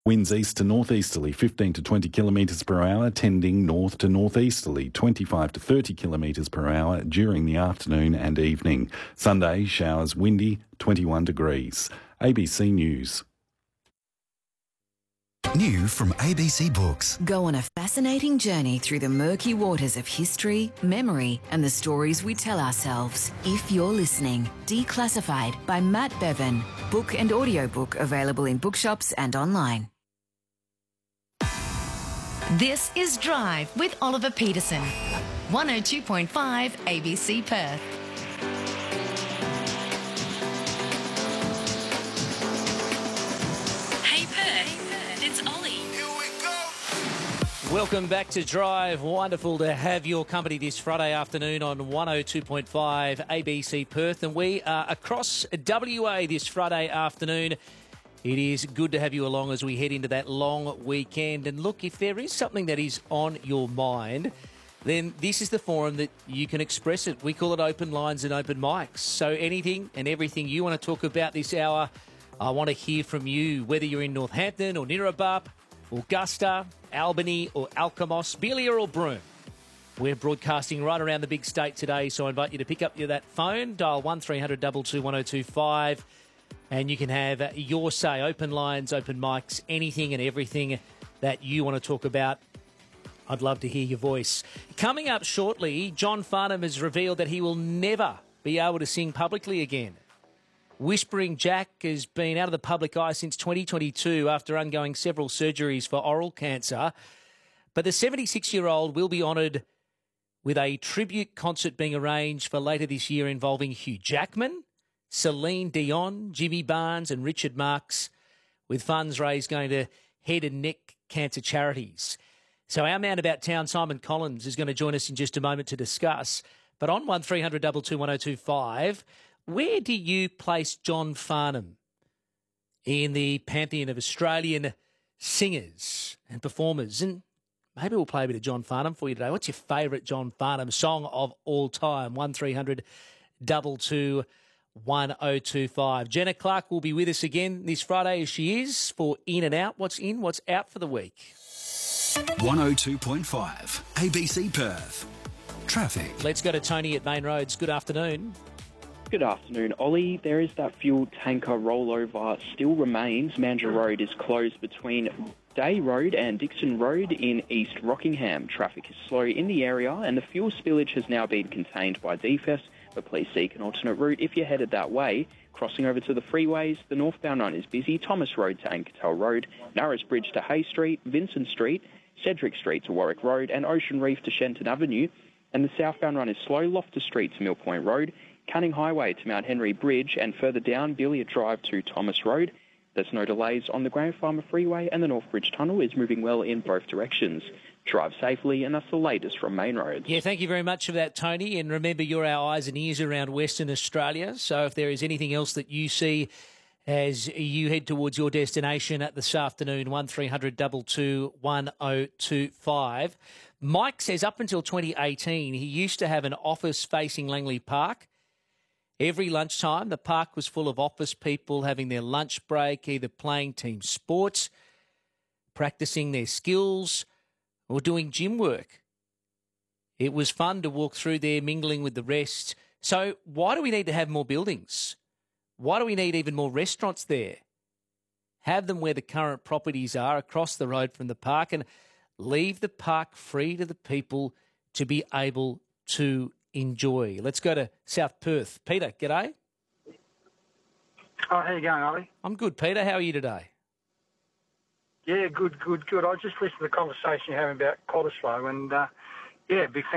Winds east to northeasterly 15 to 20 kilometres per hour, tending north to northeasterly 25 to 30 kilometres per hour during the afternoon and evening. Sunday, showers windy, 21 degrees. ABC News. New from ABC Books. Go on a fascinating journey through the murky waters of history, memory, and the stories we tell ourselves. If you're listening, Declassified by Matt Bevan. Book and audiobook available in bookshops and online. This is Drive with Oliver Peterson. 102.5 ABC Perth. Hey Perth, it's Ollie. Here we go. Welcome back to Drive. Wonderful to have your company this Friday afternoon on 102.5 ABC Perth. And we are across WA this Friday afternoon. It is good to have you along as we head into that long weekend. And look, if there is something that is on your mind, then this is the forum that you can express it. We call it open lines and open mics. So anything and everything you want to talk about this hour, I want to hear from you, whether you're in Northampton or Nirrabap, Augusta, Albany or Alkimos, Belia or Broome. We're broadcasting right around the big state today, so I invite you to pick up that phone, dial 1300 22 1025, and you can have your say, open lines, open mics, anything and everything that you want to talk about. I'd love to hear your voice. Coming up shortly, John Farnham has revealed that he will never be able to sing publicly again. Whispering Jack has been out of the public eye since 2022 after undergoing several surgeries for oral cancer. But the 76-year-old will be honoured with a tribute concert being arranged for later this year involving Hugh Jackman, Celine Dion, Jimmy Barnes and Richard Marx, with funds raised going to head and neck cancer charities. So our man about town, Simon Collins, is going to join us in just a moment to discuss. But on 1300 22 1025, where do you place John Farnham in the pantheon of Australian singers and performers? And maybe we'll play a bit of John Farnham for you today. What's your favourite John Farnham song of all time? 1300 22 1025. Jenna Clark will be with us again this Friday as she is for In and Out. What's in, what's out for the week? 102.5 ABC Perth. Traffic. Let's go to Tony at Main Roads. Good afternoon. Good afternoon, Ollie. There is that fuel tanker rollover still remains. Mandurah Road is closed between Day Road and Dixon Road in East Rockingham. Traffic is slow in the area and the fuel spillage has now been contained by DFES, but please seek an alternate route if you're headed that way. Crossing over to the freeways, the northbound line is busy. Thomas Road to Ankertel Road, Narrows Bridge to Hay Street, Vincent Street, Cedric Street to Warwick Road and Ocean Reef to Shenton Avenue. And the southbound run is slow, Loftus Street to Mill Point Road, Canning Highway to Mount Henry Bridge and further down Billiard Drive to Thomas Road. There's no delays on the Grand Farmer Freeway and the North Bridge Tunnel is moving well in both directions. Drive safely, and that's the latest from Main Roads. Yeah, thank you very much for that, Tony. And remember, you're our eyes and ears around Western Australia. So if there is anything else that you see as you head towards your destination at this afternoon, 1300 22 1025. Mike says up until 2018, he used to have an office facing Langley Park. Every lunchtime, the park was full of office people having their lunch break, either playing team sports, practicing their skills, or doing gym work. It was fun to walk through there, mingling with the rest. So why do we need to have more buildings? Why do we need even more restaurants there? Have them where the current properties are, across the road from the park, and leave the park free to the people to be able to enjoy. Let's go to South Perth. Peter, g'day. Oh, how you going, Ollie? I'm good, Peter. How are you today? Yeah, good. I just listened to the conversation you're having about Cottesloe and, big fan.